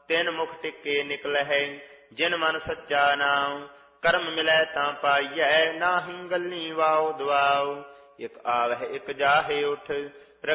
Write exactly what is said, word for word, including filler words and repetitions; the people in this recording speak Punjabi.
ਤਿਨ ਮੁਖ ਟਿੱਕੇ ਨਿਕਲਹਿ। ਜਿਨ ਮਨ ਸੱਚਾ ਨਾਉ ਕਰਮ ਮਿਲੈ ਤਾਂ ਪਾਈਐ। ਨਾਹੀ ਗੱਲੀ ਵਾਉ ਦੁਆਉ ਇਕ ਆਵਹਿ ਇਕ ਜਾਹੇ ਉਠ।